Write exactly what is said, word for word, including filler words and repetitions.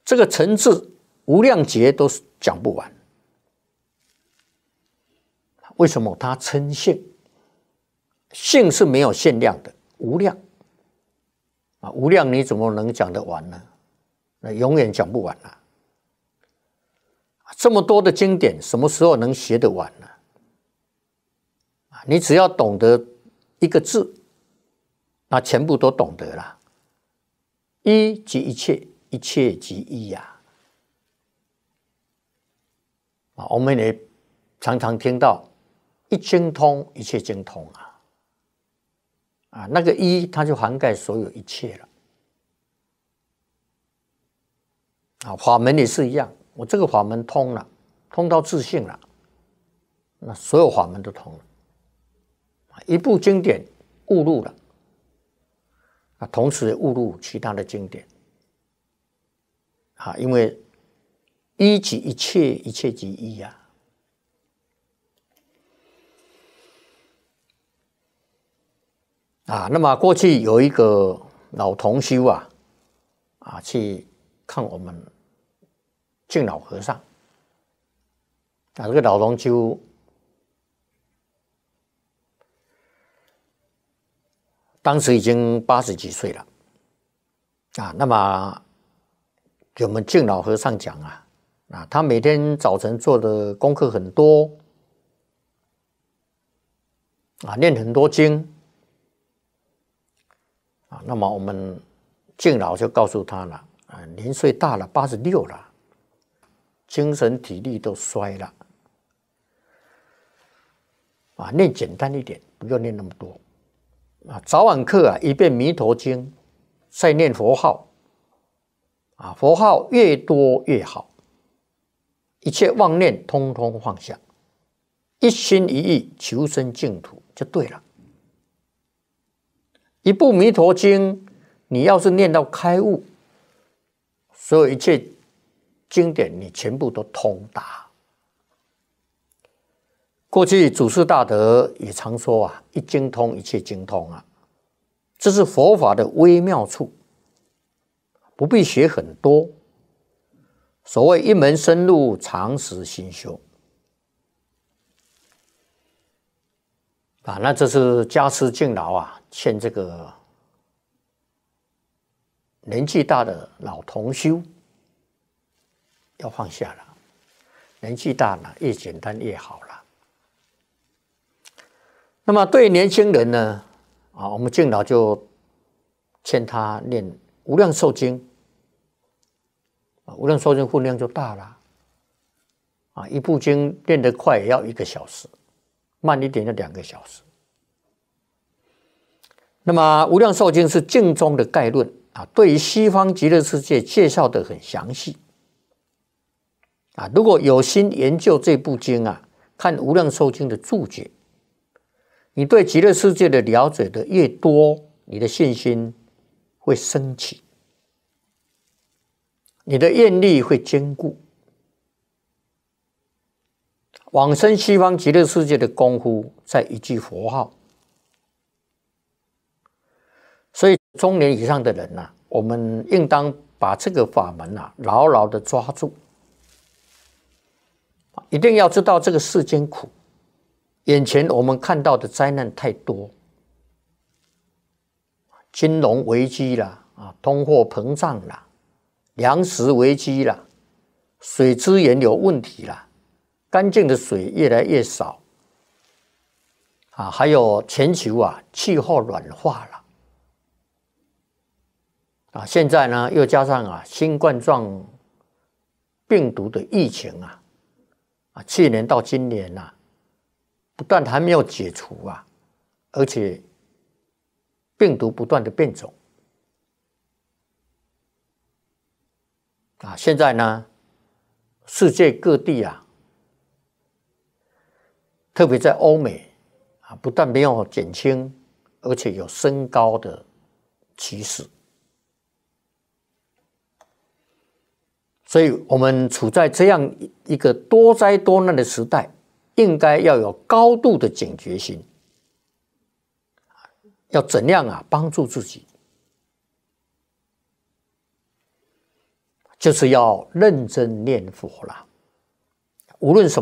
这个层次无量劫都讲不完。为什么？它称性，性是没有限量的，无量啊，无量你怎么能讲得完呢？那永远讲不完了。这么多的经典，什么时候能学得完呢？你只要懂得一个字，那全部都懂得了。一即一切，一切即一呀。啊，我们也常常听到一经通，一切经通啊。啊，那个一，它就涵盖所有一切了。啊，法门也是一样，我这个法门通了，通到自性了，那所有法门都通了。一部经典误入了，啊，同时也误入其他的经典。啊，因为一即一切，一切即一呀。啊，那么过去有一个老同修啊，啊，去看我们敬老和尚。啊，这个老同修当时已经八十几岁了。啊，那么给我们敬老和尚讲啊，啊，他每天早晨做的功课很多，啊，念很多经。啊，那么我们敬老就告诉他了，啊，年岁大了，八十六了，精神体力都衰了，啊，念简单一点，不要念那么多，啊，早晚课啊，一遍弥陀经，再念佛号，啊，佛号越多越好，一切妄念通通放下，一心一意求生净土就对了。一部弥陀经，你要是念到开悟，所有一切经典你全部都通达。过去祖师大德也常说啊，一经通，一切经通啊，这是佛法的微妙处，不必学很多。所谓一门深入，长时心修。啊，那这是家师敬老啊，欠这个年纪大的老同修要放下了。年纪大了，越简单越好了。那么对年轻人呢，啊，我们敬老就欠他念《无量寿经》，啊，《无量寿经》分量就大了，啊，一部经念得快也要一个小时。慢一点就两个小时。那么《无量寿经》是经中的概论啊，对于西方极乐世界介绍的很详细啊。如果有心研究这部经啊，看《无量寿经》的注解，你对极乐世界的了解的越多，你的信心会升起，你的愿力会坚固。往生西方极乐世界的功夫在一句佛号，所以中年以上的人啊，我们应当把这个法门啊牢牢的抓住，一定要知道这个世间苦，眼前我们看到的灾难太多，金融危机啦，啊，通货膨胀啦，粮食危机啦，水资源有问题啦。干净的水越来越少，啊，还有全球啊气候暖化了，啊，现在呢又加上啊新冠状病毒的疫情啊，啊，去年到今年呐、啊，不但还没有解除啊，而且病毒不断的变种，啊，现在呢世界各地啊。特别在欧美啊，不但没有减轻，而且有升高的趋势。所以我们处在这样一个多灾多难的时代，应该要有高度的警觉心，要怎样啊帮助自己？ 就是要认真念佛了，无论什么。